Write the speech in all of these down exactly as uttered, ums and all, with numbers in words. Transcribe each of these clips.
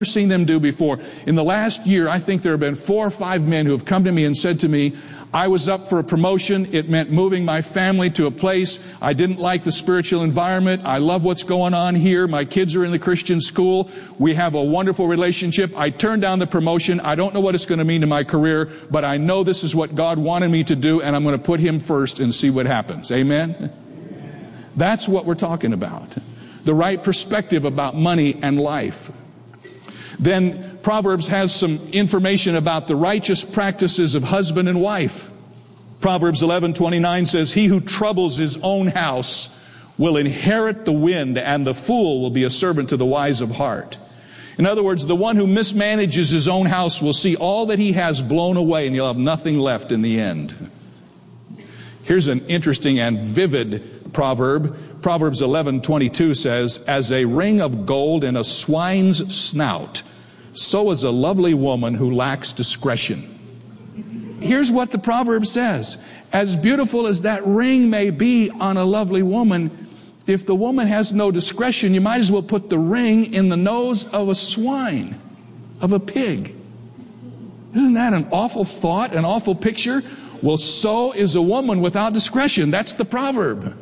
seen them do before. In the last year, I think there have been four or five men who have come to me and said to me, I was up for a promotion. It meant moving my family to a place. I didn't like the spiritual environment. I love what's going on here. My kids are in the Christian school. We have a wonderful relationship. I turned down the promotion. I don't know what it's going to mean to my career, but I know this is what God wanted me to do, and I'm going to put Him first and see what happens. Amen? That's what we're talking about. The right perspective about money and life. Then Proverbs has some information about the righteous practices of husband and wife. Proverbs eleven twenty-nine says, he who troubles his own house will inherit the wind, and the fool will be a servant to the wise of heart. In other words, the one who mismanages his own house will see all that he has blown away, and he'll have nothing left in the end. Here's an interesting and vivid proverb. Proverbs eleven twenty-two says, as a ring of gold in a swine's snout, so is a lovely woman who lacks discretion. Here's what the proverb says. As beautiful as that ring may be on a lovely woman, if the woman has no discretion, you might as well put the ring in the nose of a swine, of a pig. Isn't that an awful thought, an awful picture? Well, so is a woman without discretion. That's the proverb.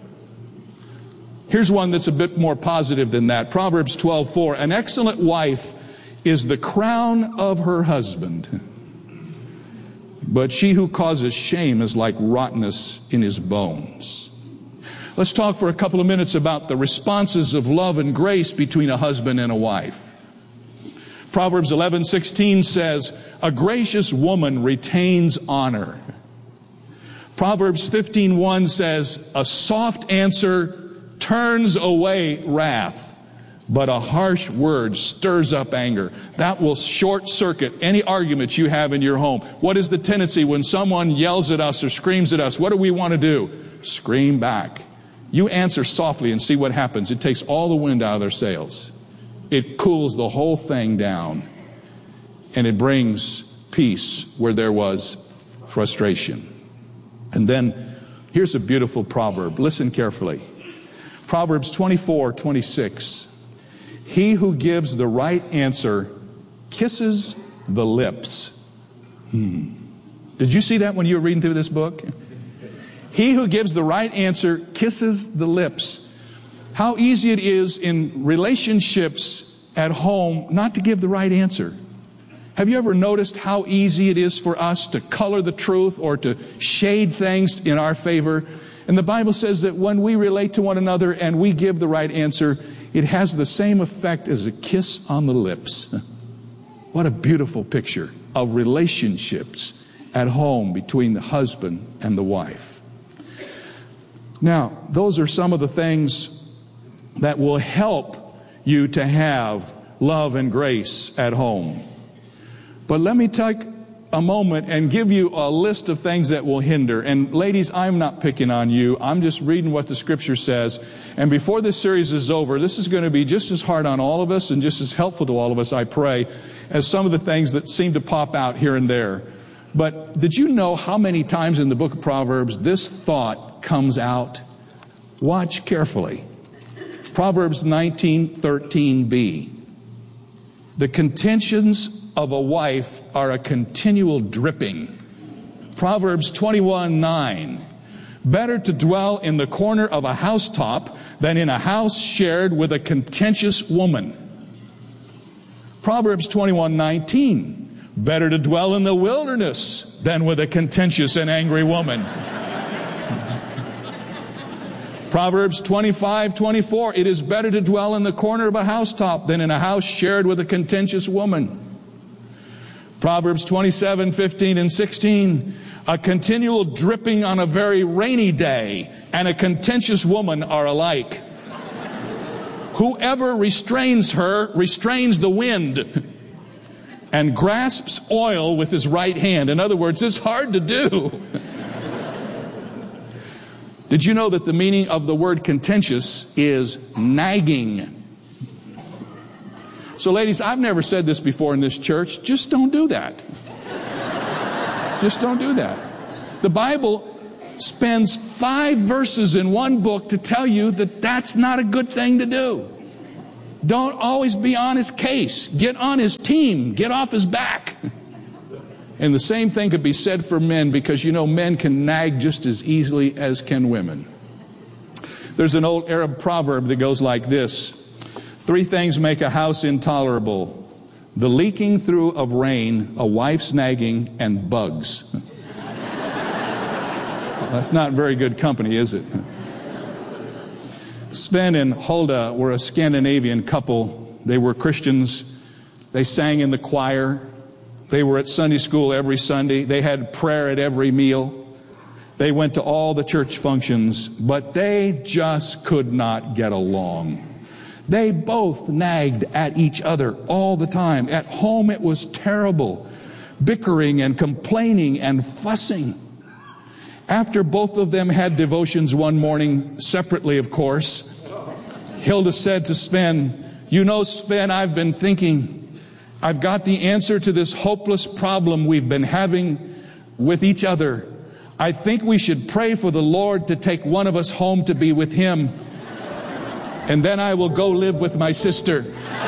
Here's one that's a bit more positive than that. Proverbs twelve four. An excellent wife is the crown of her husband, but she who causes shame is like rottenness in his bones. Let's talk for a couple of minutes about the responses of love and grace between a husband and a wife. Proverbs eleven sixteen says, a gracious woman retains honor. Proverbs fifteen one says, a soft answer turns away wrath, but a harsh word stirs up anger. That will short circuit any argument you have in your home. What is the tendency when someone yells at us or screams at us? What do we want to do? Scream back. You answer softly and see what happens. It takes all the wind out of their sails. It cools the whole thing down, and it brings peace where there was frustration. And then here's a beautiful proverb. Listen carefully. Proverbs twenty-four twenty-six. He who gives the right answer kisses the lips. Hmm. Did you see that when you were reading through this book? He who gives the right answer kisses the lips. How easy it is in relationships at home not to give the right answer. Have you ever noticed how easy it is for us to color the truth or to shade things in our favor? And the Bible says that when we relate to one another and we give the right answer, it has the same effect as a kiss on the lips. What a beautiful picture of relationships at home between the husband and the wife. Now, those are some of the things that will help you to have love and grace at home. But let me take a moment and give you a list of things that will hinder. And ladies, I'm not picking on you. I'm just reading what the Scripture says. And before this series is over, this is going to be just as hard on all of us and just as helpful to all of us, I pray, as some of the things that seem to pop out here and there. But did you know how many times in the book of Proverbs this thought comes out? Watch carefully. Proverbs nineteen thirteen b. The contentions of a wife are a continual dripping. Proverbs twenty-one nine. Better to dwell in the corner of a housetop than in a house shared with a contentious woman. Proverbs twenty-one nineteen. Better to dwell in the wilderness than with a contentious and angry woman. Proverbs twenty-five twenty-four. It is better to dwell in the corner of a housetop than in a house shared with a contentious woman. Proverbs twenty-seven fifteen and sixteen. A continual dripping on a very rainy day and a contentious woman are alike. Whoever restrains her restrains the wind and grasps oil with his right hand. In other words, it's hard to do. Did you know that the meaning of the word contentious is nagging? So ladies, I've never said this before in this church. Just don't do that. Just don't do that. The Bible spends five verses in one book to tell you that that's not a good thing to do. Don't always be on his case. Get on his team. Get off his back. And the same thing could be said for men, because, you know, men can nag just as easily as can women. There's an old Arab proverb that goes like this: three things make a house intolerable: the leaking through of rain, a wife's nagging, and bugs. Well, that's not very good company, is it? Sven and Hulda were a Scandinavian couple. They were Christians. They sang in the choir. They were at Sunday school every Sunday. They had prayer at every meal. They went to all the church functions, but they just could not get along. They both nagged at each other all the time. At home, it was terrible, bickering and complaining and fussing. After both of them had devotions one morning, separately, of course, Hilda said to Sven, "You know, Sven, I've been thinking, I've got the answer to this hopeless problem we've been having with each other. I think we should pray for the Lord to take one of us home to be with Him, and then I will go live with my sister."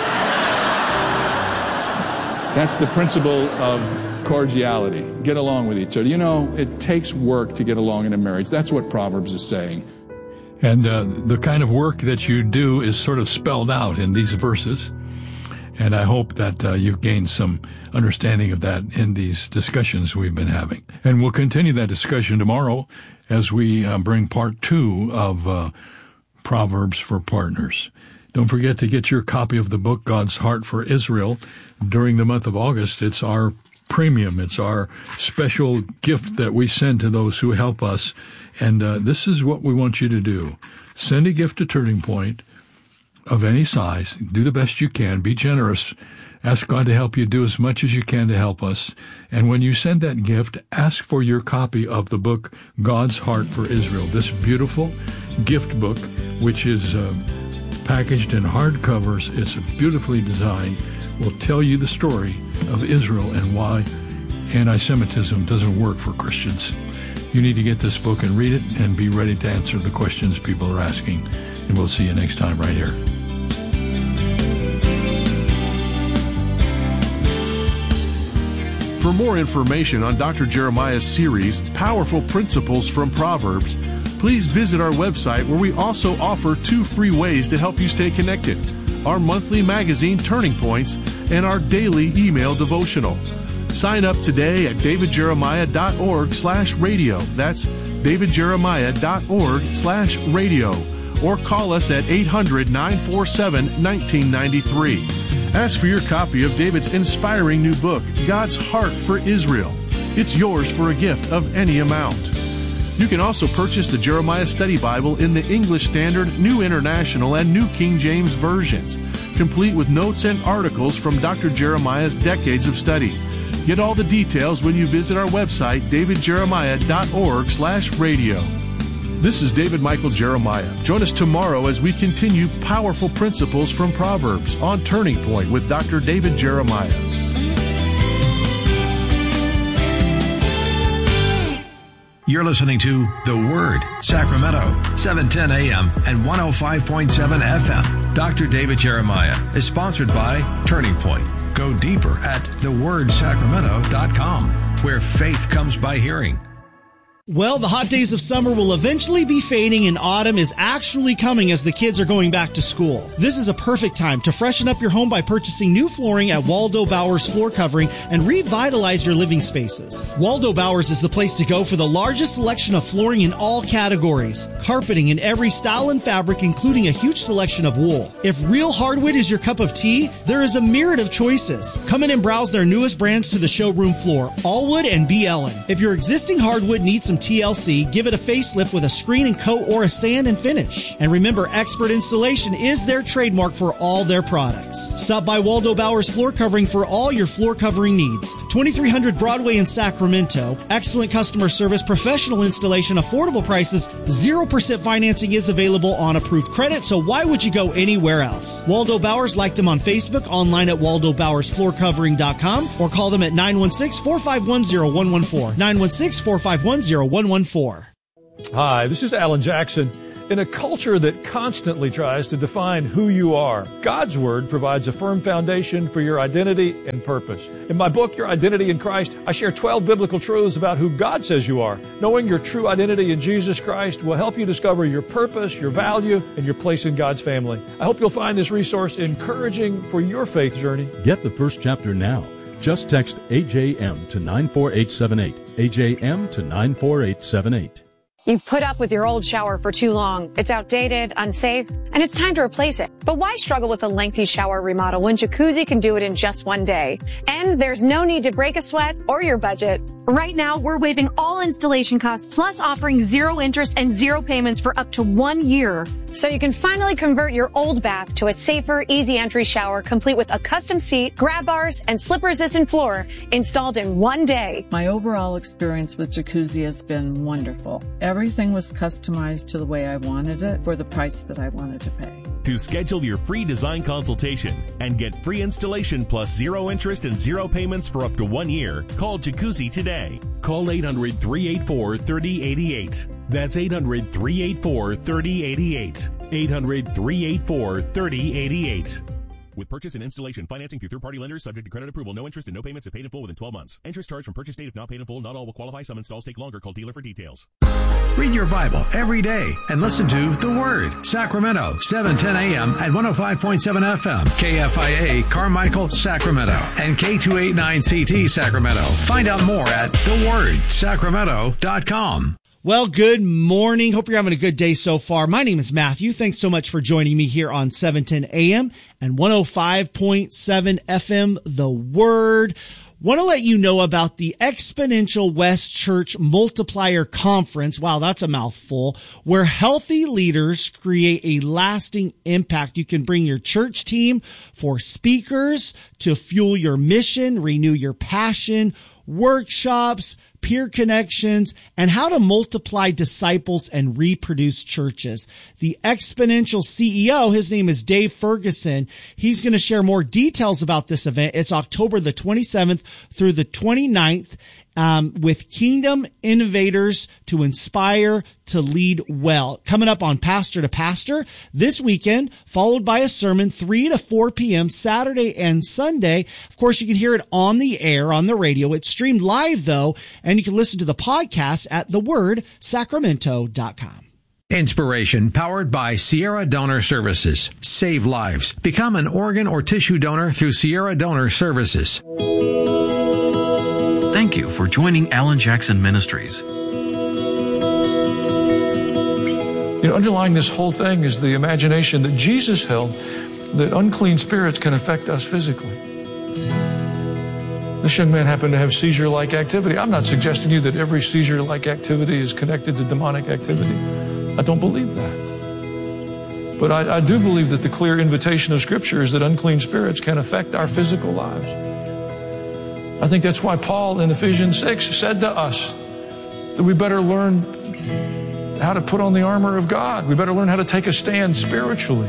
That's the principle of cordiality. Get along with each other. You know, it takes work to get along in a marriage. That's what Proverbs is saying. And uh, the kind of work that you do is sort of spelled out in these verses. And I hope that uh, you've gained some understanding of that in these discussions we've been having. And we'll continue that discussion tomorrow as we uh, bring part two of uh, Proverbs for Partners. Don't forget to get your copy of the book, God's Heart for Israel, during the month of August. It's our premium. It's our special gift that we send to those who help us. And uh, this is what we want you to do. Send a gift to Turning Point of any size. Do the best you can. Be generous. Ask God to help you do as much as you can to help us. And when you send that gift, ask for your copy of the book, God's Heart for Israel. This beautiful gift book, which is uh, packaged in hardcovers. It's beautifully designed. Will tell you the story of Israel and why anti-Semitism doesn't work for Christians. You need to get this book and read it and be ready to answer the questions people are asking. And we'll see you next time right here. For more information on Doctor Jeremiah's series, Powerful Principles from Proverbs, please visit our website, where we also offer two free ways to help you stay connected: our monthly magazine, Turning Points, and our daily email devotional. Sign up today at davidjeremiah.org slash radio. That's davidjeremiah.org slash radio. Or call us at eight hundred, nine four seven, one nine nine three. Ask for your copy of David's inspiring new book, God's Heart for Israel. It's yours for a gift of any amount. You can also purchase the Jeremiah Study Bible in the English Standard, New International, and New King James versions, complete with notes and articles from Doctor Jeremiah's decades of study. Get all the details when you visit our website, davidjeremiah.org slash radio. This is David Michael Jeremiah. Join us tomorrow as we continue Powerful Principles from Proverbs on Turning Point with Doctor David Jeremiah. You're listening to The Word, Sacramento, seven ten A M and one oh five point seven F M. Doctor David Jeremiah is sponsored by Turning Point. Go deeper at the word sacramento dot com, where faith comes by hearing. Well, the hot days of summer will eventually be fading, and autumn is actually coming as the kids are going back to school. This is a perfect time to freshen up your home by purchasing new flooring at Waldo Bowers Floor Covering and revitalize your living spaces. Waldo Bowers is the place to go for the largest selection of flooring in all categories. Carpeting in every style and fabric, including a huge selection of wool. If real hardwood is your cup of tea, there is a myriad of choices. Come in and browse their newest brands to the showroom floor, Allwood and B. Ellen. If your existing hardwood needs some T L C, give it a facelift with a screen and coat or a sand and finish. And remember, expert installation is their trademark for all their products. Stop by Waldo Bowers Floor Covering for all your floor covering needs. twenty-three hundred Broadway in Sacramento. Excellent customer service, professional installation, affordable prices, zero percent financing is available on approved credit, so why would you go anywhere else? Waldo Bowers, like them on Facebook, online at waldo bowers floor covering dot com, or call them at nine one six, four five one, zero one one four. nine one six, four five one, zero one one four. Hi, this is Alan Jackson, In a culture that constantly tries to define who you are, God's Word provides a firm foundation for your identity and purpose. In my book, Your Identity in Christ, I share twelve biblical truths about who God says you are. Knowing your true identity in Jesus Christ will help you discover your purpose, your value, and your place in God's family. I hope you'll find this resource encouraging for your faith journey. Get the first chapter now. Just text A J M to nine four eight seven eight. A J M to nine four eight seven eight. You've put up with your old shower for too long. It's outdated, unsafe, and it's time to replace it. But why struggle with a lengthy shower remodel when Jacuzzi can do it in just one day? And there's no need to break a sweat or your budget. Right now, we're waiving all installation costs plus offering zero interest and zero payments for up to one year. So you can finally convert your old bath to a safer, easy entry shower complete with a custom seat, grab bars, and slip-resistant floor installed in one day. My overall experience with Jacuzzi has been wonderful. Everything was customized to the way I wanted it for the price that I wanted to pay. To schedule your free design consultation and get free installation plus zero interest and zero payments for up to one year, call Jacuzzi today. Call eight hundred, three eight four, three oh eight eight. That's eight hundred, three eight four, three oh eight eight. eight hundred, three eight four, three oh eight eight. With purchase and installation financing through third-party lenders subject to credit approval. No interest and no payments if paid in full within twelve months. Interest charged from purchase date if not paid in full. Not all will qualify. Some installs take longer. Call dealer for details. Read your Bible every day and listen to The Word. Sacramento, seven ten a.m. at one oh five point seven F M. K F I A, Carmichael, Sacramento. And K two eighty-nine C T, Sacramento. Find out more at the word sacramento dot com. Well, good morning. Hope you're having a good day so far. My name is Matthew. Thanks so much for joining me here on seven ten a.m. and one oh five point seven F M, The Word. Want to let you know about the Exponential West Church Multiplier Conference. Wow, that's a mouthful. Where healthy leaders create a lasting impact. You can bring your church team for speakers to fuel your mission, renew your passion, workshops, peer connections, and how to multiply disciples and reproduce churches. The Exponential C E O, his name is Dave Ferguson. He's going to share more details about this event. It's October the twenty-seventh through the twenty-ninth. Um, with Kingdom Innovators to inspire to lead well. Coming up on Pastor to Pastor this weekend, followed by a sermon three to four p.m. Saturday and Sunday. Of course, you can hear it on the air, on the radio. It's streamed live, though, and you can listen to the podcast at the word sacramento dot com. Inspiration powered by Sierra Donor Services. Save lives. Become an organ or tissue donor through Sierra Donor Services. Thank you for joining Alan Jackson Ministries. You know, underlying this whole thing is the imagination that Jesus held that unclean spirits can affect us physically. This young man happened to have seizure-like activity. I'm not suggesting to you that every seizure-like activity is connected to demonic activity. I don't believe that. But I, I do believe that the clear invitation of Scripture is that unclean spirits can affect our physical lives. I think that's why Paul in Ephesians six said to us that we better learn how to put on the armor of God. We better learn how to take a stand spiritually.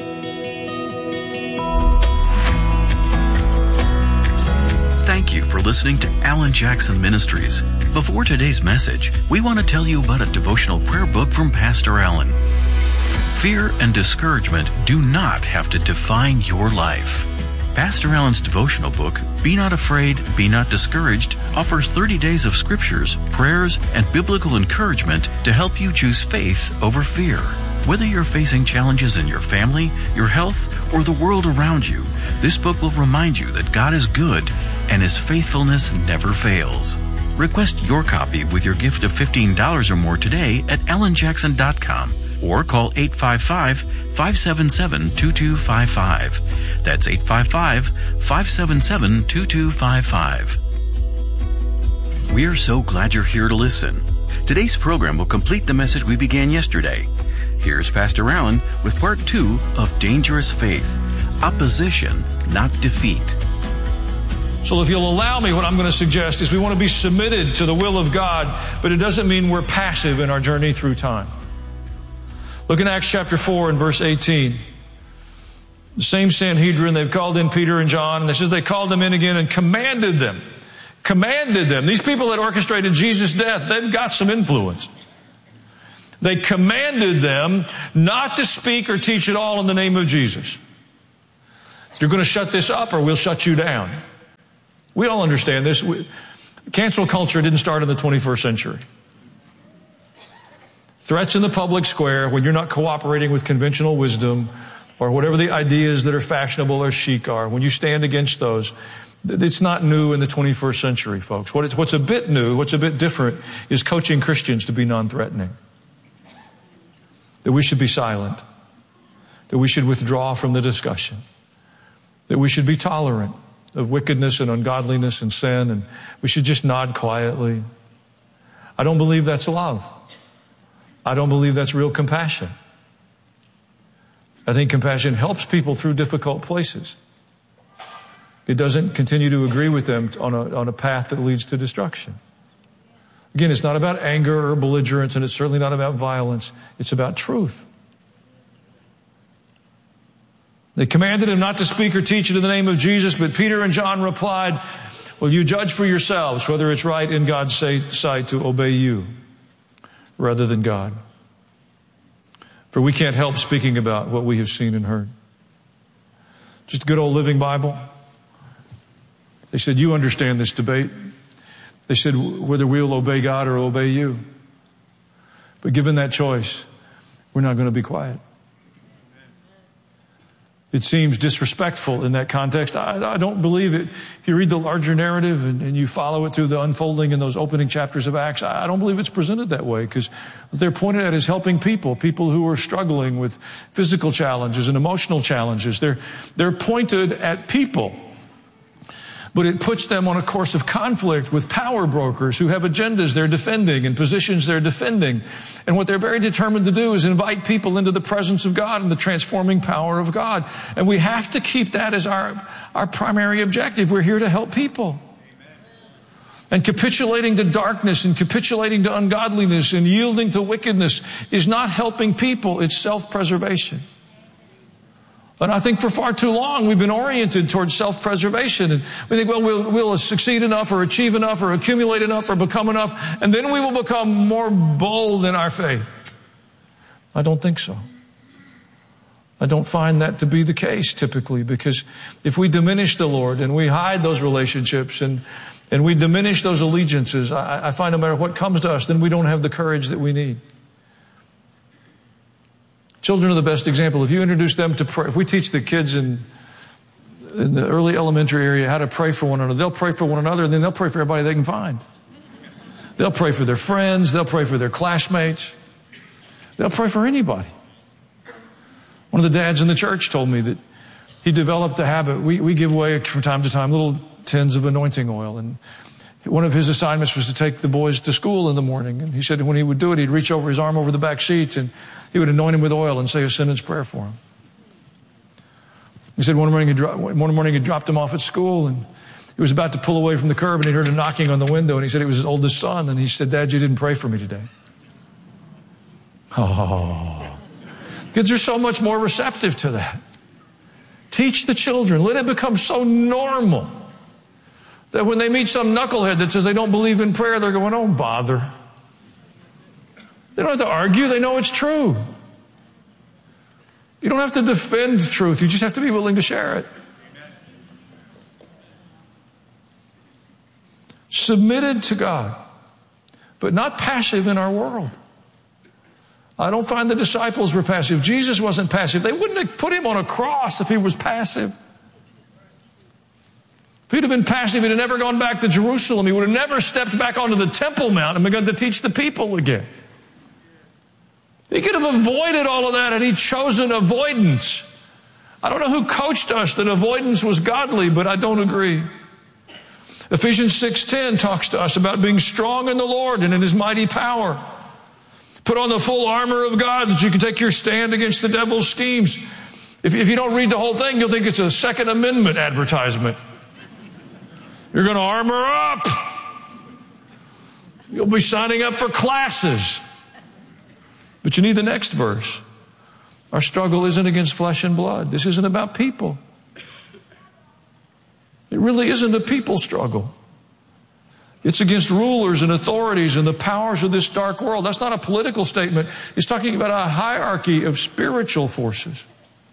Thank you for listening to Alan Jackson Ministries. Before today's message, we want to tell you about a devotional prayer book from Pastor Alan. Fear and discouragement do not have to define your life. Pastor Alan's devotional book, Be Not Afraid, Be Not Discouraged, offers thirty days of scriptures, prayers, and biblical encouragement to help you choose faith over fear. Whether you're facing challenges in your family, your health, or the world around you, this book will remind you that God is good and His faithfulness never fails. Request your copy with your gift of fifteen dollars or more today at alan jackson dot com or call eight five five, five seven seven, two two five five. That's eight five five, five seven seven, two two five five. We're so glad you're here to listen. Today's program will complete the message we began yesterday. Here's Pastor Alan with part two of Dangerous Faith, Opposition, Not Defeat. So if you'll allow me, what I'm going to suggest is we want to be submitted to the will of God, but it doesn't mean we're passive in our journey through time. Look in Acts chapter four and verse eighteen. The same Sanhedrin, they've called in Peter and John, and it says they called them in again and commanded them. Commanded them. These people that orchestrated Jesus' death, they've got some influence. They commanded them not to speak or teach at all in the name of Jesus. You're going to shut this up or we'll shut you down. We all understand this. We, cancel culture didn't start in the twenty-first century. Threats in the public square when you're not cooperating with conventional wisdom or whatever the ideas that are fashionable or chic are, when you stand against those, it's not new in the twenty-first century, folks. What is, what's a bit new, what's a bit different is coaching Christians to be non-threatening. That we should be silent. That we should withdraw from the discussion. That we should be tolerant of wickedness and ungodliness and sin, and we should just nod quietly. I don't believe that's love. I don't believe that's real compassion. I think compassion helps people through difficult places. It doesn't continue to agree with them on a, on a path that leads to destruction. Again, it's not about anger or belligerence, and it's certainly not about violence. It's about truth. They commanded him not to speak or teach it in the name of Jesus, but Peter and John replied, well, you judge for yourselves whether it's right in God's sight to obey you rather than God. For we can't help speaking about what we have seen and heard. Just a good old Living Bible. They said, you understand this debate. They said, whether we'll obey God or obey you. But given that choice, we're not going to be quiet. It seems disrespectful in that context. I, I don't believe it. If you read the larger narrative and, and you follow it through the unfolding in those opening chapters of Acts, I, I don't believe it's presented that way, because what they're pointed at is helping people, people who are struggling with physical challenges and emotional challenges. They're, they're pointed at people. But it puts them on a course of conflict with power brokers who have agendas they're defending and positions they're defending. And what they're very determined to do is invite people into the presence of God and the transforming power of God. And we have to keep that as our, our primary objective. We're here to help people. And capitulating to darkness and capitulating to ungodliness and yielding to wickedness is not helping people. It's self-preservation. And I think for far too long we've been oriented towards self-preservation. And we think, well, well, we'll succeed enough or achieve enough or accumulate enough or become enough, and then we will become more bold in our faith. I don't think so. I don't find that to be the case typically, because if we diminish the Lord and we hide those relationships and, and we diminish those allegiances, I, I find no matter what comes to us, then we don't have the courage that we need. Children are the best example. If you introduce them to prayer, if we teach the kids in, in the early elementary area how to pray for one another, they'll pray for one another, and then they'll pray for everybody they can find. They'll pray for their friends. They'll pray for their classmates. They'll pray for anybody. One of the dads in the church told me that he developed the habit. We, we give away from time to time little tins of anointing oil, and one of his assignments was to take the boys to school in the morning. And he said when he would do it, he'd reach over his arm over the back seat and he would anoint him with oil and say a sentence prayer for him. He said one morning he, dro- one morning he dropped him off at school, and he was about to pull away from the curb, and he heard a knocking on the window, and he said it was his oldest son. And he said, Dad, you didn't pray for me today. Oh, kids are so much more receptive to that. Teach the children. Let it become so normal that when they meet some knucklehead that says they don't believe in prayer, they're going, oh, bother. They don't have to argue. They know it's true. You don't have to defend truth. You just have to be willing to share it. Submitted to God, but not passive in our world. I don't find the disciples were passive. Jesus wasn't passive. They wouldn't have put him on a cross if he was passive. If he'd have been passive, he'd have never gone back to Jerusalem. He would have never stepped back onto the Temple Mount and begun to teach the people again. He could have avoided all of that, and he'd chosen avoidance. I don't know who coached us that avoidance was godly, but I don't agree. Ephesians six ten talks to us about being strong in the Lord and in his mighty power. Put on the full armor of God that you can take your stand against the devil's schemes. If, if you don't read the whole thing, you'll think it's a Second Amendment advertisement. You're going to armor up. You'll be signing up for classes. But you need the next verse. Our struggle isn't against flesh and blood. This isn't about people. It really isn't a people struggle. It's against rulers and authorities and the powers of this dark world. That's not a political statement. He's talking about a hierarchy of spiritual forces.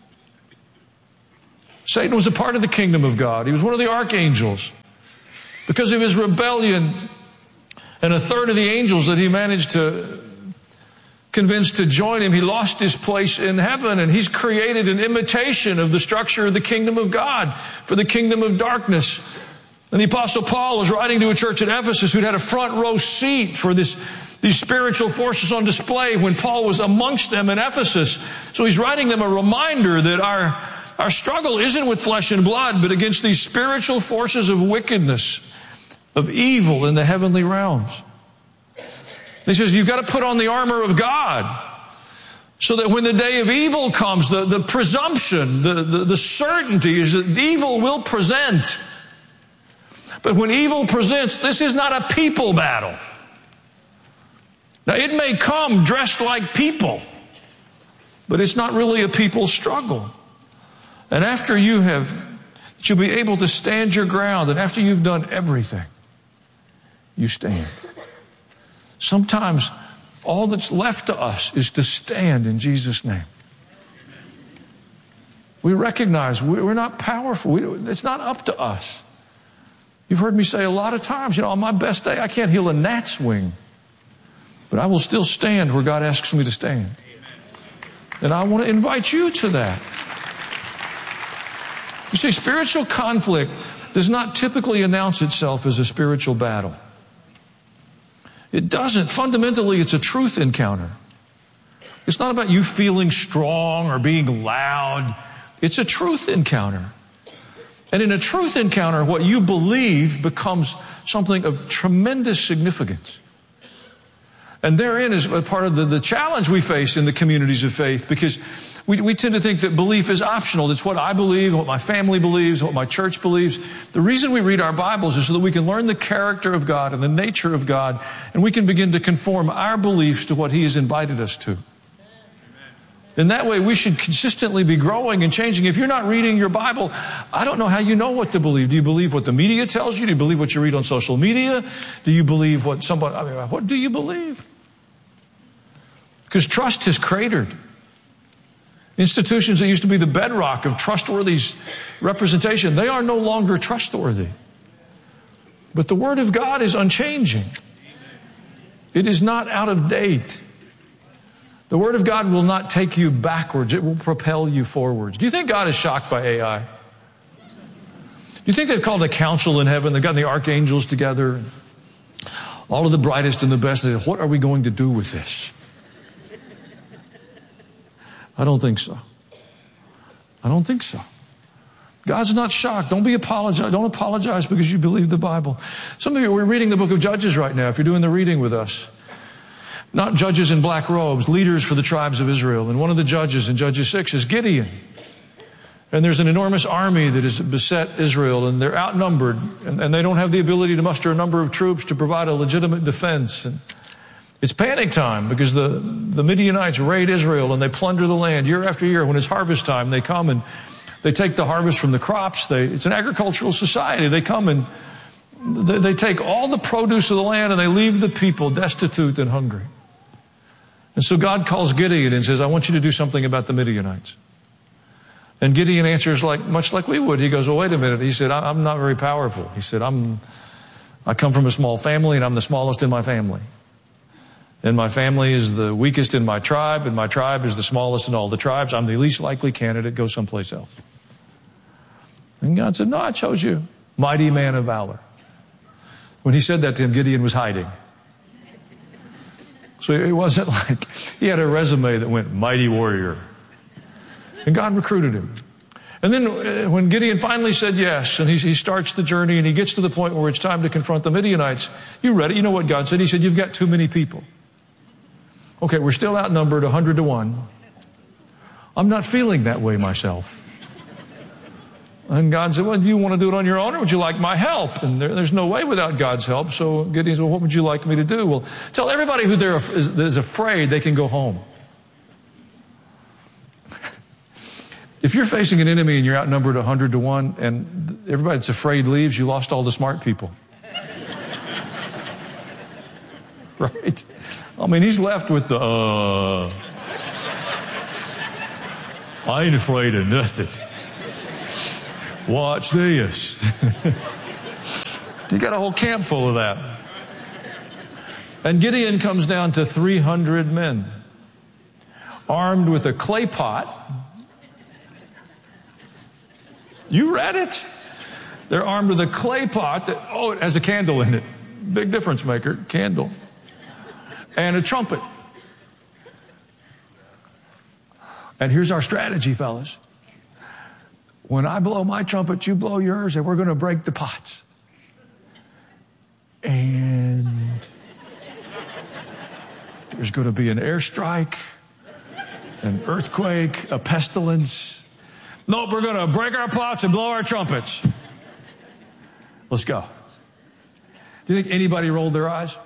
Satan was a part of the kingdom of God. He was one of the archangels. Because of his rebellion, and a third of the angels that he managed to convince to join him, he lost his place in heaven, and he's created an imitation of the structure of the kingdom of God for the kingdom of darkness. And the Apostle Paul was writing to a church at Ephesus who'd had a front row seat for this, these spiritual forces on display when Paul was amongst them in Ephesus. So he's writing them a reminder that our, our struggle isn't with flesh and blood, but against these spiritual forces of wickedness, of evil in the heavenly realms. He says, you've got to put on the armor of God so that when the day of evil comes, the, the presumption, the, the, the certainty is that evil will present. But when evil presents, this is not a people battle. Now, it may come dressed like people, but it's not really a people struggle. And after you have, you'll be able to stand your ground, and after you've done everything, you stand. Sometimes all that's left to us is to stand in Jesus' name. We recognize we're not powerful. We, it's not up to us. You've heard me say a lot of times, you know, on my best day, I can't heal a gnat's wing. But I will still stand where God asks me to stand. And I want to invite you to that. You see, spiritual conflict does not typically announce itself as a spiritual battle. It doesn't. Fundamentally, it's a truth encounter. It's not about you feeling strong or being loud. It's a truth encounter. And in a truth encounter, what you believe becomes something of tremendous significance. And therein is a part of the, the challenge we face in the communities of faith, because we, we tend to think that belief is optional. It's what I believe, what my family believes, what my church believes. The reason we read our Bibles is so that we can learn the character of God and the nature of God, and we can begin to conform our beliefs to what He has invited us to. In that way, we should consistently be growing and changing. If you're not reading your Bible, I don't know how you know what to believe. Do you believe what the media tells you? Do you believe what you read on social media? Do you believe what somebody, I mean, what do you believe? Because trust has cratered. Institutions that used to be the bedrock of trustworthy representation, they are no longer trustworthy. But the Word of God is unchanging. It is not out of date. The Word of God will not take you backwards. It will propel you forwards. Do you think God is shocked by A I? Do you think they've called a council in heaven? They've gotten the archangels together, all of the brightest and the best. They say, what are we going to do with this? I don't think so. I don't think so. God's not shocked. Don't be apologize. Don't apologize because you believe the Bible. Some of you, we're reading the book of Judges right now, if you're doing the reading with us. Not judges in black robes, leaders for the tribes of Israel. And one of the judges in Judges six is Gideon. And there's an enormous army that has beset Israel, and they're outnumbered, and, and they don't have the ability to muster a number of troops to provide a legitimate defense. And it's panic time because the, the Midianites raid Israel and they plunder the land year after year. When it's harvest time, they come and they take the harvest from the crops. They, it's an agricultural society. They come and they, they take all the produce of the land and they leave the people destitute and hungry. And so God calls Gideon and says, I want you to do something about the Midianites. And Gideon answers like much like we would. He goes, well, wait a minute. He said, I'm not very powerful. He said, I'm, I come from a small family and I'm the smallest in my family. And my family is the weakest in my tribe, and my tribe is the smallest in all the tribes. I'm the least likely candidate. Go someplace else. And God said, no, I chose you. Mighty man of valor. When he said that to him, Gideon was hiding. So it wasn't like he had a resume that went mighty warrior. And God recruited him. And then when Gideon finally said yes, and he, he starts the journey and he gets to the point where it's time to confront the Midianites, you read it. You know what God said? He said, you've got too many people. Okay, we're still outnumbered one hundred to one. I'm not feeling that way myself. And God said, well, do you want to do it on your own or would you like my help? And there, there's no way without God's help. So Gideon said, well, what would you like me to do? Well, tell everybody who they're, is, is afraid they can go home. If you're facing an enemy and you're outnumbered one hundred to one and everybody that's afraid leaves, you lost all the smart people. Right? I mean, he's left with the, uh, I ain't afraid of nothing. Watch this. You got a whole camp full of that. And Gideon comes down to three hundred men, armed with a clay pot. You read it. They're armed with a clay pot that, oh, it has a candle in it. Big difference maker, candle. And a trumpet. And here's our strategy, fellas. When I blow my trumpet, you blow yours, and we're going to break the pots. And there's going to be an airstrike, an earthquake, a pestilence. Nope, we're going to break our pots and blow our trumpets. Let's go. Do you think anybody rolled their eyes?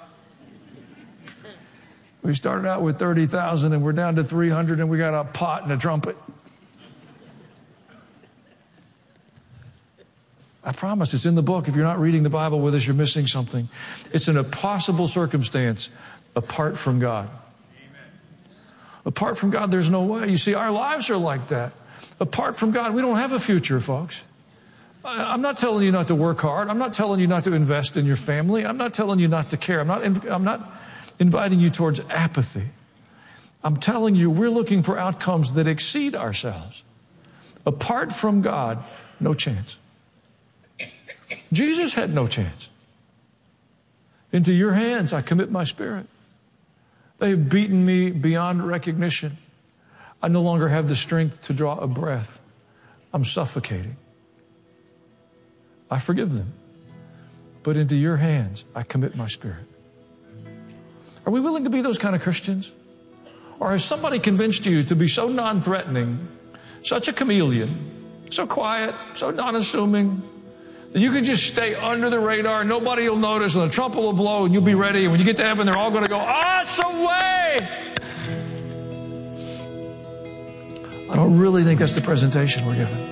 We started out with thirty thousand and we're down to three hundred and we got a pot and a trumpet. I promise it's in the book. If you're not reading the Bible with us, you're missing something. It's an impossible circumstance apart from God. Amen. Apart from God, there's no way. You see, our lives are like that. Apart from God, we don't have a future, folks. I'm not telling you not to work hard. I'm not telling you not to invest in your family. I'm not telling you not to care. I'm not, I'm not inviting you towards apathy. I'm telling you we're looking for outcomes that exceed ourselves. Apart from God, no chance. Jesus had no chance. Into your hands I commit my spirit. They have beaten me beyond recognition. I no longer have the strength to draw a breath. I'm suffocating. I forgive them. But into your hands I commit my spirit. Are we willing to be those kind of Christians? Or has somebody convinced you to be so non-threatening, such a chameleon, so quiet, so non-assuming, that you can just stay under the radar, nobody will notice, and the trumpet will blow, and you'll be ready, and when you get to heaven, they're all going to go, awesome way! I don't really think that's the presentation we're given.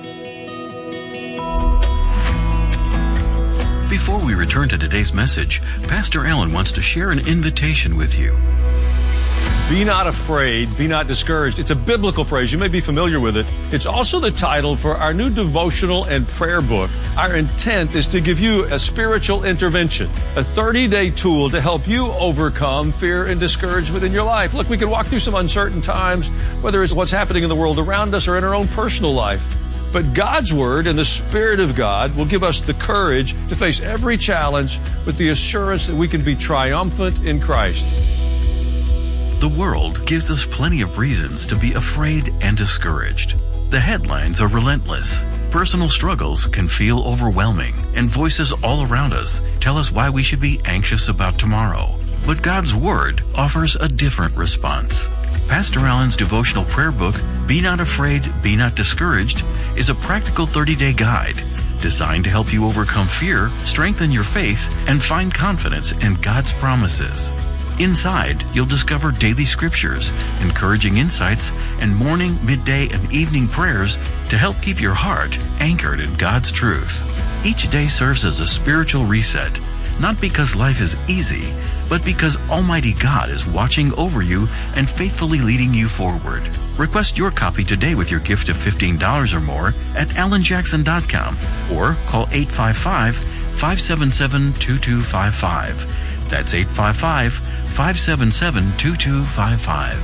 Before we return to today's message, Pastor Allen wants to share an invitation with you. Be not afraid, be not discouraged. It's a biblical phrase. You may be familiar with it. It's also the title for our new devotional and prayer book. Our intent is to give you a spiritual intervention, a thirty-day tool to help you overcome fear and discouragement in your life. Look, we can walk through some uncertain times, whether it's what's happening in the world around us or in our own personal life. But God's Word and the Spirit of God will give us the courage to face every challenge with the assurance that we can be triumphant in Christ. The world gives us plenty of reasons to be afraid and discouraged. The headlines are relentless. Personal struggles can feel overwhelming, and voices all around us tell us why we should be anxious about tomorrow. But God's Word offers a different response. Pastor Allen's devotional prayer book, Be Not Afraid, Be Not Discouraged, is a practical thirty-day guide designed to help you overcome fear, strengthen your faith, and find confidence in God's promises. Inside, you'll discover daily scriptures, encouraging insights, and morning, midday, and evening prayers to help keep your heart anchored in God's truth. Each day serves as a spiritual reset, not because life is easy, but because Almighty God is watching over you and faithfully leading you forward. Request your copy today with your gift of fifteen dollars or more at alan jackson dot com or call eight five five, five seven seven, two two five five. That's eight five five, five seven seven, two two five five.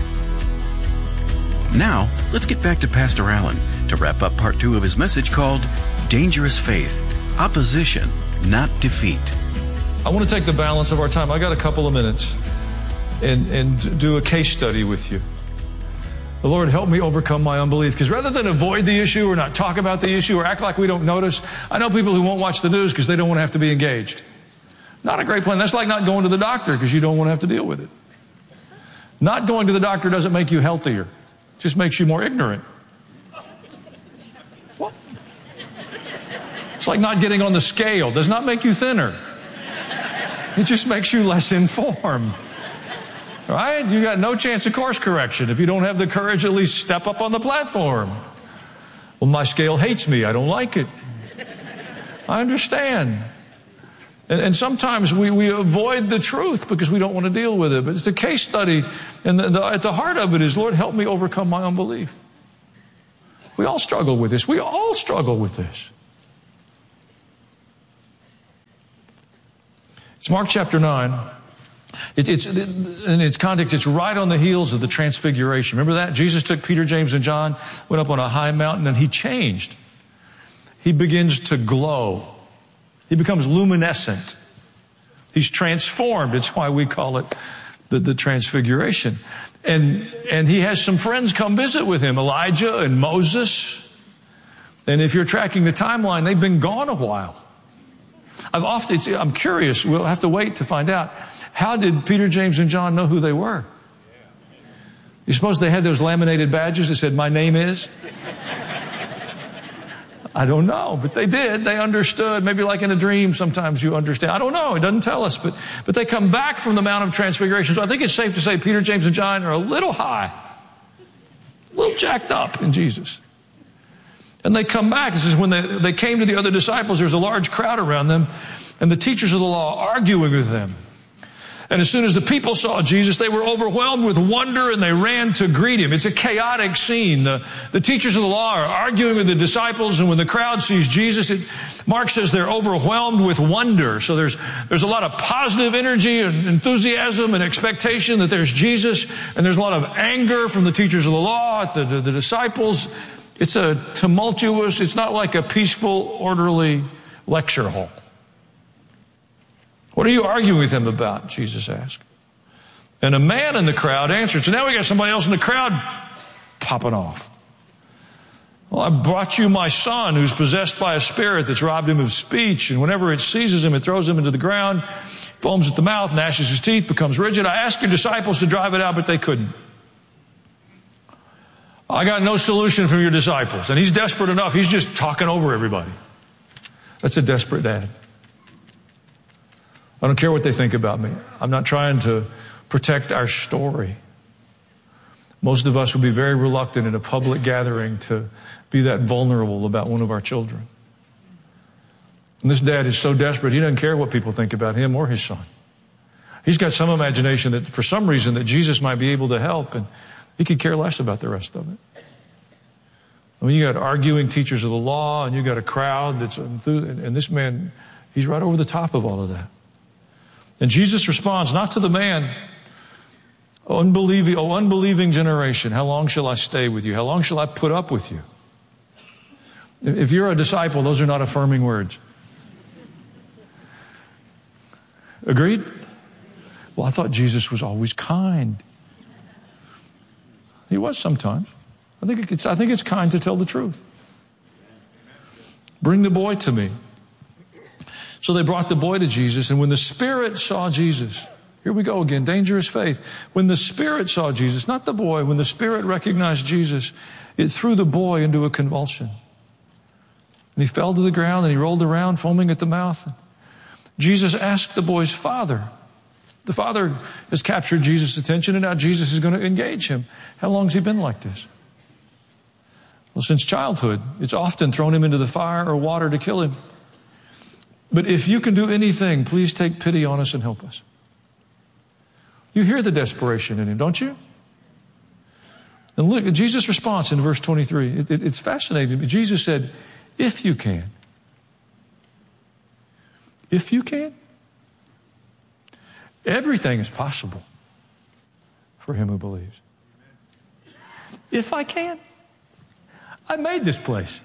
Now, let's get back to Pastor Allen to wrap up part two of his message called Dangerous Faith, Opposition, Not Defeat. I want to take the balance of our time. I got a couple of minutes and, and do a case study with you. The Lord help me overcome my unbelief. Because rather than avoid the issue or not talk about the issue or act like we don't notice, I know people who won't watch the news because they don't want to have to be engaged. Not a great plan. That's like not going to the doctor because you don't want to have to deal with it. Not going to the doctor doesn't make you healthier. It just makes you more ignorant. What? It's like not getting on the scale. It does not make you thinner. It just makes you less informed. Right? You got no chance of course correction if you don't have the courage to at least step up on the platform. Well, my scale hates me. I don't like it. I understand. And, and sometimes we, we avoid the truth because we don't want to deal with it. But it's a case study, and the, the, at the heart of it is, Lord, help me overcome my unbelief. We all struggle with this. We all struggle with this. It's Mark chapter nine. It, it's, it, in its context, it's right on the heels of the transfiguration. Remember that? Jesus took Peter, James, and John, went up on a high mountain, and he changed. He begins to glow. He becomes luminescent. He's transformed. It's why we call it the, the transfiguration. And, and he has some friends come visit with him, Elijah and Moses. And if you're tracking the timeline, they've been gone a while. I've often, I'm curious, we'll have to wait to find out. How did Peter, James, and John know who they were? You suppose they had those laminated badges that said, my name is? I don't know, but they did. They understood. Maybe like in a dream, sometimes you understand. I don't know. It doesn't tell us. But, but they come back from the Mount of Transfiguration. So I think it's safe to say Peter, James, and John are a little high, a little jacked up in Jesus. And they come back. This is when they, they came to the other disciples. There's a large crowd around them, and the teachers of the law arguing with them. And as soon as the people saw Jesus, they were overwhelmed with wonder, and they ran to greet him. It's a chaotic scene. The, the teachers of the law are arguing with the disciples, and when the crowd sees Jesus, it, Mark says they're overwhelmed with wonder. So there's, there's a lot of positive energy and enthusiasm and expectation that there's Jesus, and there's a lot of anger from the teachers of the law, the, the, the disciples. It's a tumultuous, it's not like a peaceful, orderly lecture hall. What are you arguing with him about? Jesus asked. And a man in the crowd answered. So now we got somebody else in the crowd popping off. Well, I brought you my son who's possessed by a spirit that's robbed him of speech. And whenever it seizes him, it throws him into the ground, foams at the mouth, gnashes his teeth, becomes rigid. I asked your disciples to drive it out, but they couldn't. I got no solution from your disciples. And he's desperate enough. He's just talking over everybody. That's a desperate dad. I don't care what they think about me. I'm not trying to protect our story. Most of us would be very reluctant in a public gathering to be that vulnerable about one of our children. And this dad is so desperate, he doesn't care what people think about him or his son. He's got some imagination that for some reason that Jesus might be able to help, and he could care less about the rest of it. I mean, you got arguing teachers of the law, and you got a crowd that's enthused, and this man, he's right over the top of all of that. And Jesus responds not to the man, oh, unbelieving, oh, unbelieving generation, how long shall I stay with you? How long shall I put up with you? If you're a disciple, those are not affirming words. Agreed? Well, I thought Jesus was always kind. He was sometimes. I think it's, I think it's kind to tell the truth. Bring the boy to me. So they brought the boy to Jesus, and when the Spirit saw Jesus, here we go again, dangerous faith. When the Spirit saw Jesus, not the boy, when the Spirit recognized Jesus, it threw the boy into a convulsion. And he fell to the ground, and he rolled around, foaming at the mouth. Jesus asked the boy's father. The father has captured Jesus' attention, and now Jesus is going to engage him. How long has he been like this? Well, since childhood. It's often thrown him into the fire or water to kill him. But if you can do anything, please take pity on us and help us. You hear the desperation in him, don't you? And look at Jesus' response in verse twenty-three. It, it, it's fascinating. Jesus said, if you can. If you can. Everything is possible for him who believes. If I can. I made this place.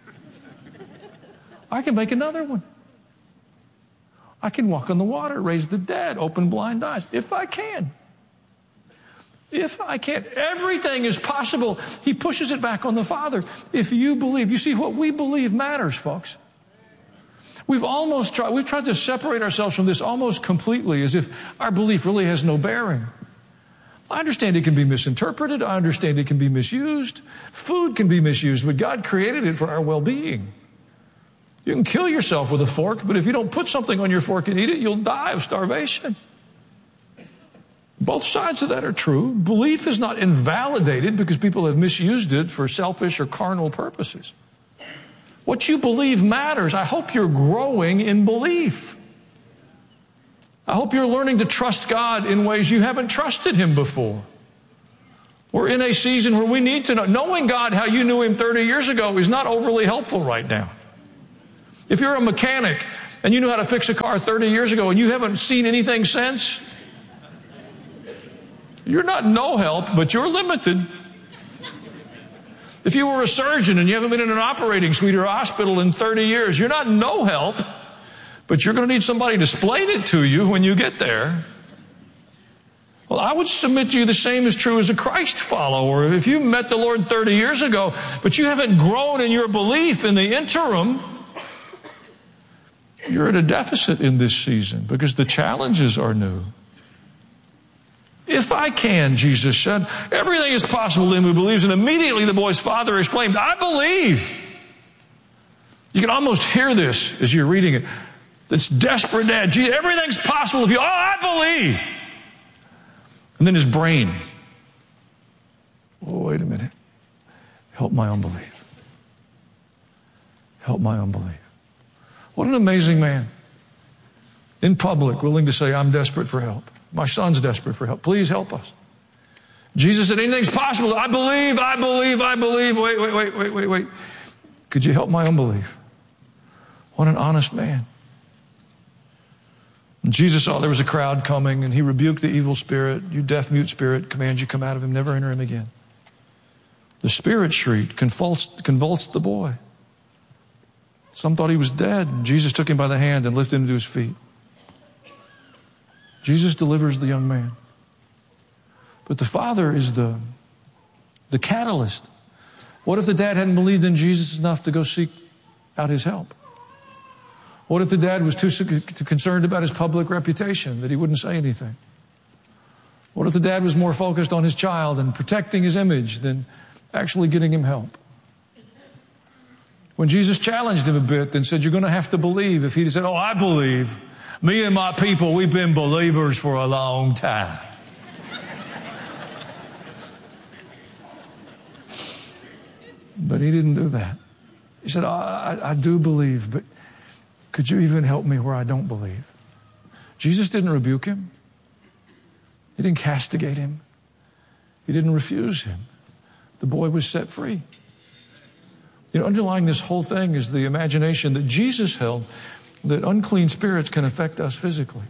I can make another one. I can walk on the water, raise the dead, open blind eyes, if I can. If I can. Everything is possible. He pushes it back on the Father. If you believe. You see, what we believe matters, folks. We've almost tried, we've tried to separate ourselves from this almost completely, as if our belief really has no bearing. I understand it can be misinterpreted. I understand it can be misused. Food can be misused, but God created it for our well-being. You can kill yourself with a fork, but if you don't put something on your fork and eat it, you'll die of starvation. Both sides of that are true. Belief is not invalidated because people have misused it for selfish or carnal purposes. What you believe matters. I hope you're growing in belief. I hope you're learning to trust God in ways you haven't trusted Him before. We're in a season where we need to know. Knowing God how you knew Him thirty years ago is not overly helpful right now. If you're a mechanic and you knew how to fix a car thirty years ago and you haven't seen anything since, you're not no help, but you're limited. If you were a surgeon and you haven't been in an operating suite or a hospital in thirty years, you're not no help, but you're going to need somebody to explain it to you when you get there. Well, I would submit to you the same is true as a Christ follower. If you met the Lord thirty years ago, but you haven't grown in your belief in the interim, you're at a deficit in this season because the challenges are new. If I can, Jesus said, everything is possible to him who believes. And immediately the boy's father exclaimed, I believe. You can almost hear this as you're reading it. This desperate dad. Jesus, everything's possible if you, oh, I believe. And then his brain. Oh, wait a minute. Help my unbelief. Help my unbelief. What an amazing man. In public, willing to say, I'm desperate for help. My son's desperate for help. Please help us. Jesus said, anything's possible. I believe, I believe, I believe. Wait, wait, wait, wait, wait, wait. Could you help my unbelief? What an honest man. And Jesus saw there was a crowd coming, and he rebuked the evil spirit. You deaf, mute spirit, command you come out of him, never enter him again. The spirit shrieked, convulsed, convulsed the boy. Some thought he was dead. Jesus took him by the hand and lifted him to his feet. Jesus delivers the young man. But the father is the, the catalyst. What if the dad hadn't believed in Jesus enough to go seek out his help? What if the dad was too concerned about his public reputation that he wouldn't say anything? What if the dad was more focused on his child and protecting his image than actually getting him help? When Jesus challenged him a bit and said, you're going to have to believe, if he'd said, oh, I believe, me and my people, we've been believers for a long time. But he didn't do that. He said, I, I, I do believe, but could you even help me where I don't believe? Jesus didn't rebuke him. He didn't castigate him. He didn't refuse him. The boy was set free. You know, underlying this whole thing is the imagination that Jesus held that unclean spirits can affect us physically.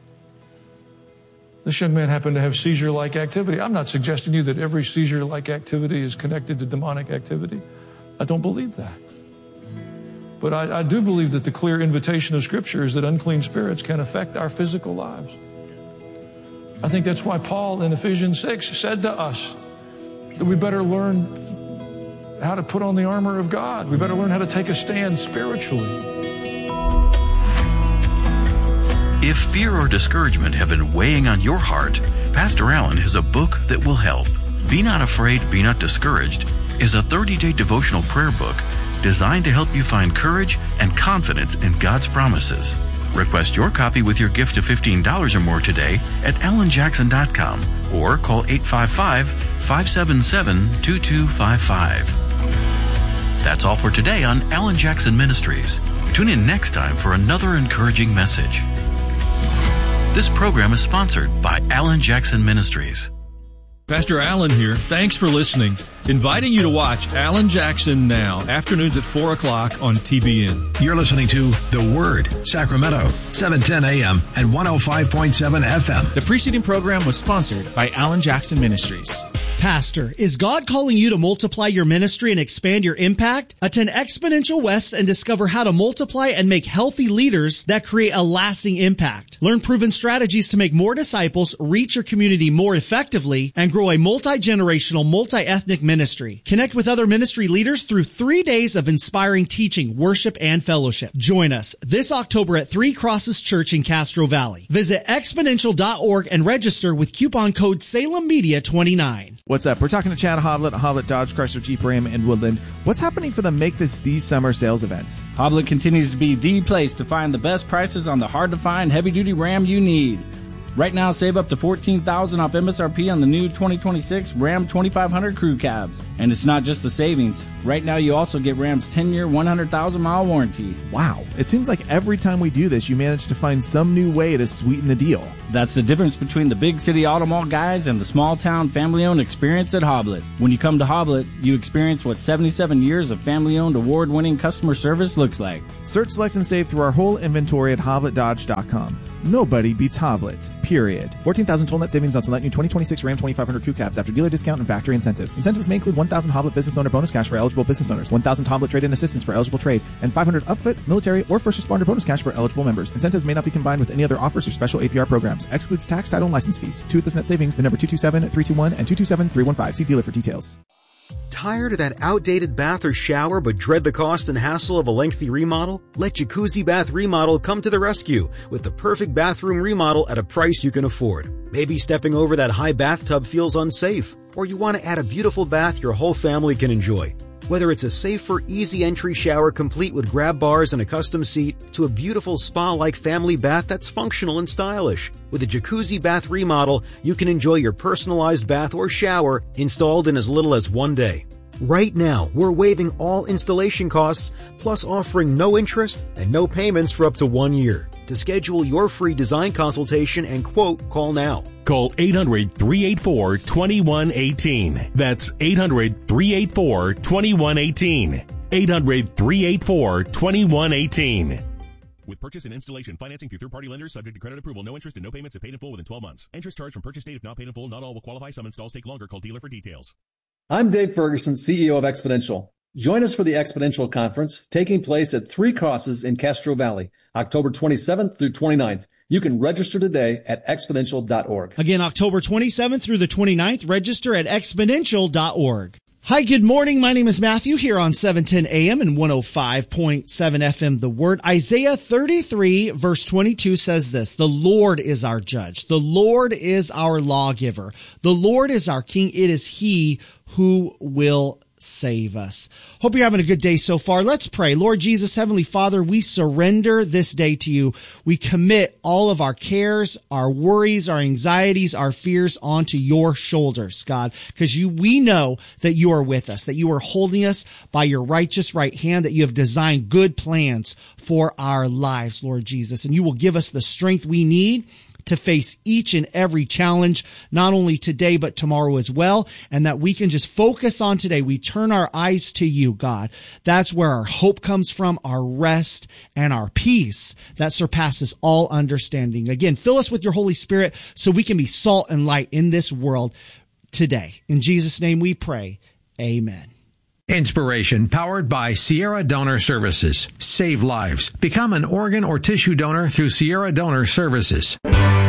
This young man happened to have seizure-like activity. I'm not suggesting to you that every seizure-like activity is connected to demonic activity. I don't believe that. But I, I do believe that the clear invitation of Scripture is that unclean spirits can affect our physical lives. I think that's why Paul in Ephesians six said to us that we better learn how to put on the armor of God. We better learn how to take a stand spiritually. If fear or discouragement have been weighing on your heart, Pastor Allen has a book that will help. Be Not Afraid, Be Not Discouraged is a thirty-day devotional prayer book designed to help you find courage and confidence in God's promises. Request your copy with your gift of fifteen dollars or more today at alan jackson dot com or call eight five five, five seven seven, two two five five. That's all for today on Alan Jackson Ministries. Tune in next time for another encouraging message. This program is sponsored by Alan Jackson Ministries. Pastor Allen here. Thanks for listening. Inviting you to watch Alan Jackson Now, afternoons at four o'clock on T B N. You're listening to The Word, Sacramento, seven ten A M and one oh five point seven F M. The preceding program was sponsored by Alan Jackson Ministries. Pastor, is God calling you to multiply your ministry and expand your impact? Attend Exponential West and discover how to multiply and make healthy leaders that create a lasting impact. Learn proven strategies to make more disciples, reach your community more effectively, and grow a multi-generational, multi-ethnic ministry. Connect with other ministry leaders through three days of inspiring teaching, worship, and fellowship. Join us this October at Three Crosses Church in Castro Valley. Visit exponential dot org and register with coupon code Salem Media twenty-nine. What's up? We're talking to Chad Hoblet, Hoblet Dodge, Chrysler, Jeep, Ram, and Woodland. What's happening for the Make This These Summer sales events? Hoblet continues to be the place to find the best prices on the hard-to-find heavy-duty Ram you need. Right now, save up to fourteen thousand dollars off M S R P on the new twenty twenty-six Ram twenty-five hundred Crew Cabs. And it's not just the savings. Right now, you also get Ram's ten-year, one hundred thousand mile warranty. Wow. It seems like every time we do this, you manage to find some new way to sweeten the deal. That's the difference between the big city auto mall guys and the small town family-owned experience at Hoblet. When you come to Hoblet, you experience what seventy-seven years of family-owned award-winning customer service looks like. Search, select, and save through our whole inventory at hoblet dodge dot com. Nobody beats Hoblet, period. fourteen thousand total net savings on select new twenty twenty-six Ram twenty-five hundred Crew Cabs after dealer discount and factory incentives. Incentives may include one thousand Hoblet business owner bonus cash for eligible business owners, one thousand Hoblet trade-in assistance for eligible trade, and five hundred upfit, military, or first responder bonus cash for eligible members. Incentives may not be combined with any other offers or special A P R programs. Excludes tax, title, and license fees. Two with this net savings, the number two two seven, three two one and two two seven, three one five. See dealer for details. Tired of that outdated bath or shower but dread the cost and hassle of a lengthy remodel? Let Jacuzzi Bath Remodel come to the rescue with the perfect bathroom remodel at a price you can afford. Maybe stepping over that high bathtub feels unsafe, or you want to add a beautiful bath your whole family can enjoy. Whether it's a safer, easy entry shower complete with grab bars and a custom seat, to a beautiful spa-like family bath that's functional and stylish. With a Jacuzzi Bath Remodel, you can enjoy your personalized bath or shower installed in as little as one day. Right now, we're waiving all installation costs, plus offering no interest and no payments for up to one year. To schedule your free design consultation and quote, call now. Call eight hundred, three eight four, two one one eight. That's eight hundred, three eight four, two one one eight. eight hundred, three eight four, two one one eight. With purchase and installation financing through third-party lenders subject to credit approval, no interest and no payments if paid in full within twelve months. Interest charged from purchase date if not paid in full. Not all will qualify. Some installs take longer. Call dealer for details. I'm Dave Ferguson, C E O of Exponential. Join us for the Exponential Conference taking place at Three Crosses in Castro Valley, October twenty-seventh through twenty-ninth. You can register today at exponential dot org. Again, October twenty-seventh through the twenty-ninth, register at exponential dot org. Hi, good morning. My name is Matthew here on seven ten A M and one oh five point seven F M, The Word. Isaiah thirty-three verse twenty-two says this: the Lord is our judge. The Lord is our lawgiver. The Lord is our king. It is he who will save us. Hope you're having a good day so far. Let's pray. Lord Jesus, Heavenly Father, we surrender this day to you. We commit all of our cares, our worries, our anxieties, our fears onto your shoulders, God, because you, we know that you are with us, that you are holding us by your righteous right hand, that you have designed good plans for our lives, Lord Jesus, and you will give us the strength we need to face each and every challenge, not only today, but tomorrow as well. And that we can just focus on today. We turn our eyes to you, God. That's where our hope comes from, our rest and our peace that surpasses all understanding. Again, fill us with your Holy Spirit so we can be salt and light in this world today. In Jesus' name we pray. Amen. Inspiration powered by Sierra Donor Services. Save lives. Become an organ or tissue donor through Sierra Donor Services.